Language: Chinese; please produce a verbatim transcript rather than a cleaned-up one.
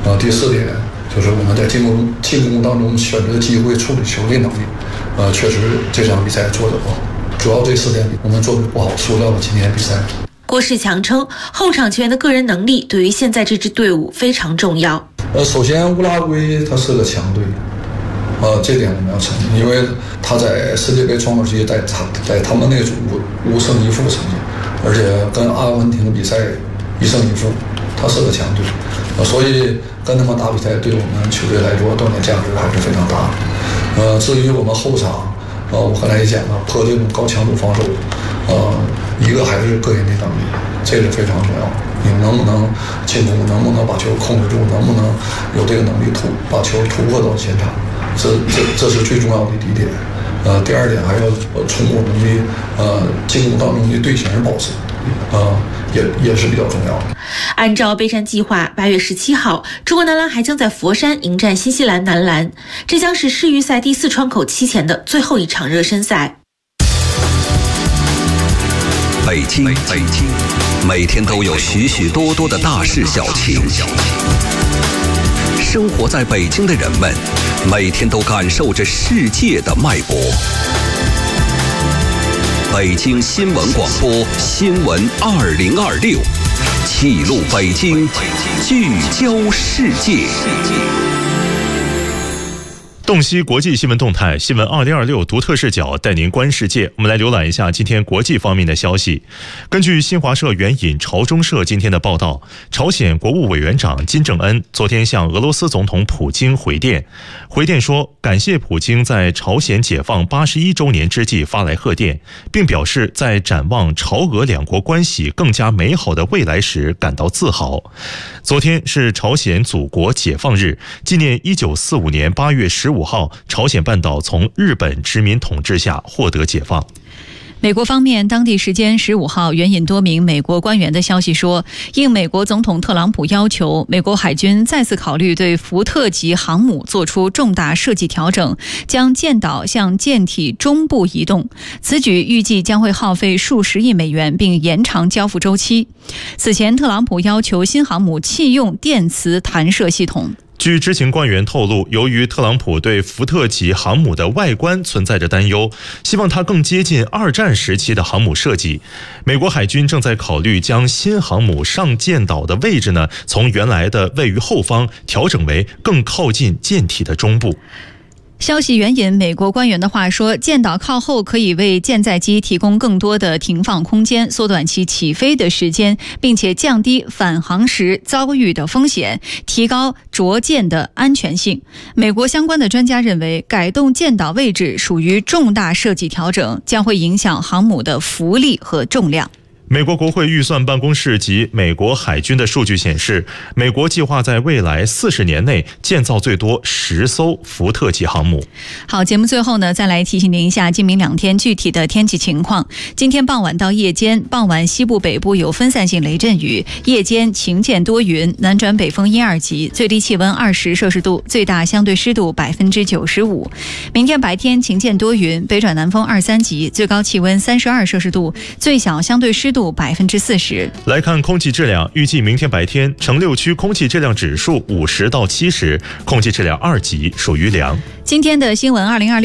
呃，第四点就是我们在进攻进攻当中选择机会处理球的能力，呃，确实这场比赛做得不好。主要这四点我们做得不好，输掉了今天比赛。 郭士强称，后场球员的个人能力对于现在这支队伍非常重要。 呃，首先乌拉圭它是个强队，呃，这点我们要承认，因为他在世界杯窗口期在他在他们那组五胜一负成绩，而且跟阿根廷比赛一胜一负，他是个强队，呃，所以跟他们打比赛对我们球队来说锻炼价值还是非常大。呃，至于我们后场，呃，我刚才也讲了，破这种高强度防守，呃，一个还是个人的能力，这是非常重要。你能不能进攻，能不能把球控制住，能不能有这个能力突把球突破到前场，这这这是最重要的第一点。呃，第二点还要从我们的呃进攻当中的队形保持，呃，也也是比较重要的。 按照备战计划，八月十七号，中国男篮还将在佛山迎战新西兰男篮，这将是世预赛第四窗口期前的最后一场热身赛。 北京，北京，每天都有许许多多的大事小情。生活在北京的人们，每天都感受着世界的脉搏。北京新闻广播新闻二零二六，记录北京，聚焦世界。 洞悉国际新闻动态，新闻二零二六独特视角带您观世界。我们来浏览一下今天国际方面的消息。根据新华社援引朝中社今天的报道，朝鲜国务委员长金正恩昨天向俄罗斯总统普京回电，回电说感谢普京在朝鲜解放八十一周年之际发来贺电，并表示在展望朝俄两国关系更加美好的未来时感到自豪。昨天是朝鲜祖国解放日，纪念一九四五年八月十五号朝鲜半岛从日本殖民统治下获得解放。 美国方面当地时间十五号援引多名美国官员的消息说，应美国总统特朗普要求，美国海军再次考虑对福特级航母做出重大设计调整，将舰岛向舰体中部移动。此举预计将会耗费数十亿美元，并延长交付周期。此前，特朗普要求新航母弃用电磁弹射系统。 据知情官员透露，由于特朗普对福特级航母的外观存在着担忧，希望它更接近二战时期的航母设计。美国海军正在考虑将新航母上舰岛的位置呢，从原来的位于后方调整为更靠近舰体的中部。 消息援引美国官员的话说，舰岛靠后可以为舰载机提供更多的停放空间，缩短其起飞的时间，并且降低返航时遭遇的风险，提高着舰的安全性。美国相关的专家认为，改动舰岛位置属于重大设计调整，将会影响航母的浮力和重量。 美国国会预算办公室及美国海军的数据显示，美国计划在未来四十年内建造最多十艘福特级航母。 好，节目最后呢，再来提醒您一下今明两天具体的天气情况。今天傍晚到夜间，傍晚西部北部有分散性雷阵雨，夜间晴见多云，南转北风一二级，最低气温二十摄氏度，最大相对湿度百分之九十五。明天白天晴见多云，北转南风二三级，最高气温三十二摄氏度，最小相对湿度度百分之四十。 来看空气质量，预计明天白天城六区空气质量指数五十到七十，空气质量二级，属于良。 今天的新闻二零二六。